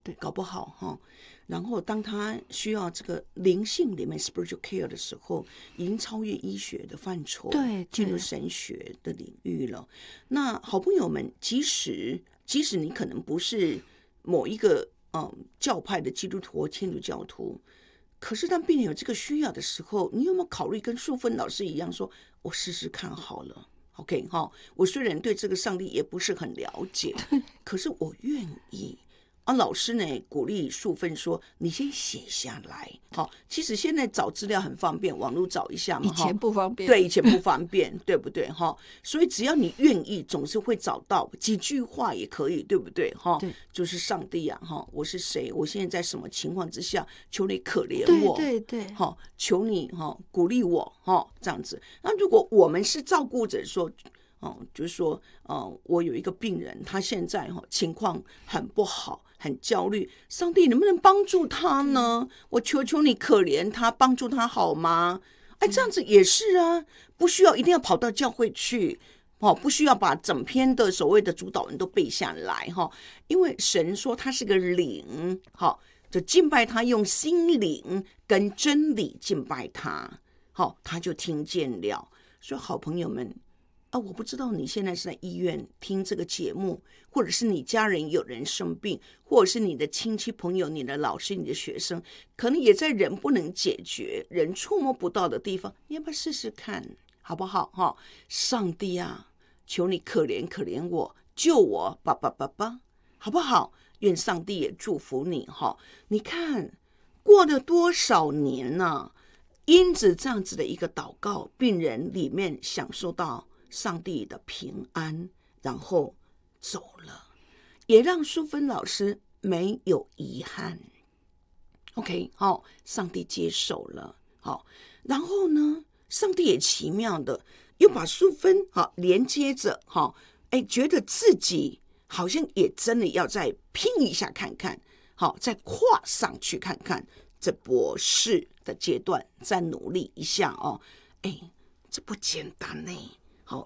对，搞不好哈。然后当他需要这个灵性里面 spiritual care 的时候，已经超越医学的范畴， 对， 进入神学的领域了。那好朋友们，即使你可能不是某一个教派的基督徒或天主教徒，可是当病人有这个需要的时候，你有没有考虑跟淑芬老师一样说，我试试看好了 OK 哈，我虽然对这个上帝也不是很了解，可是我愿意。老师呢鼓励淑芬说，你先写下来。好，其实现在找资料很方便，网络找一下嘛。 以前不方便。 对，以前不方便，对不对哈？所以只要你愿意，总是会找到几句话也可以，对不对哈？ 对， 就是上帝啊哈，我是谁？我现在在什么情况之下？求你可怜我， 对对对， 好，求你哈鼓励我哈，这样子。那如果我们是照顾者说，就是说，我有一个病人，他现在情况很不好，很焦虑，上帝能不能帮助他呢？我求求你可怜他，帮助他好吗？哎，这样子也是啊，不需要一定要跑到教会去，不需要把整篇的所谓的主导文都背下来哈，因为神说他是个灵，好，就敬拜他，用心灵跟真理敬拜他，好，他就听见了。所以好朋友们。我不知道你现在是在医院听这个节目，或者是你家人有人生病，或者是你的亲戚朋友、你的老师、你的学生，可能也在人不能解决、人触摸不到的地方，你要不要试试看，好不好？上帝啊，求你可怜可怜我，救我，吧，好不好？愿上帝也祝福你哈。你看过了多少年呢？因此这样子的一个祷告，病人里面享受到上帝的平安，然后走了，也让淑芬老师没有遗憾。OK， 好，上帝接手了，好，然后呢，上帝也奇妙的又把淑芬连接着，觉得自己好像也真的要再拼一下看看，好，再跨上去看看这博士的阶段，再努力一下哦，这不简单呢。好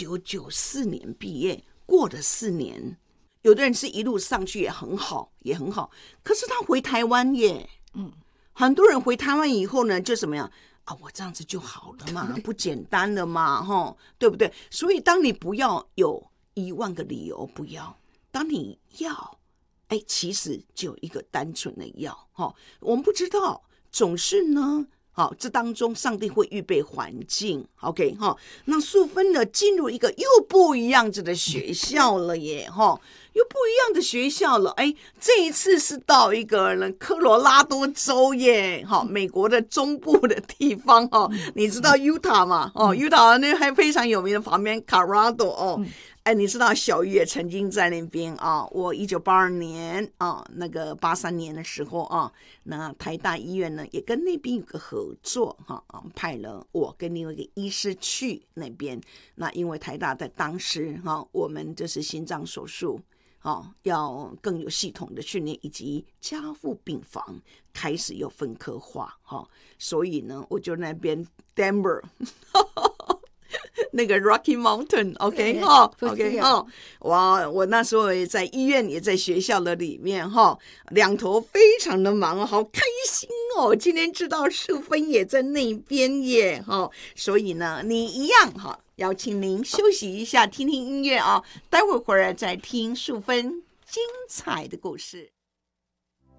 ，1994年毕业，过了4年，有的人是一路上去也很好，也很好。可是他回台湾耶，很多人回台湾以后呢，就怎么样我这样子就好了嘛，不简单了嘛，对不对？所以当你不要有10000个理由不要，当你要，其实就有一个单纯的要，我们不知道，总是呢。好，这当中上帝会预备环境 ，OK 哈。那淑芬呢，进入一个又不一样子的学校了耶，又不一样的学校了。这一次是到一个科罗拉多州耶，美国的中部的地方你知道 Utah 吗？Utah 那还非常有名的旁边 Colorado 你知道小鱼也曾经在那边我1982年那个83年的时候那台大医院呢也跟那边有个合作派了我跟另外一个医师去那边。那因为台大在当时我们就是心脏手术要更有系统的训练，以及加护病房开始有分科化所以呢我就那边 Denver 那个 Rocky Mountain OK哇，我那时候也在医院也在学校的里面两头非常的忙好开心今天知道淑芬也在那边耶所以呢你一样邀请您休息一下，听听音乐待会回来再听淑芬精彩的故事。